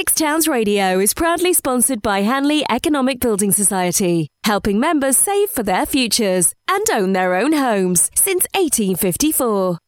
Six Towns Radio is proudly sponsored by Hanley Economic Building Society, helping members save for their futures and own their own homes since 1854.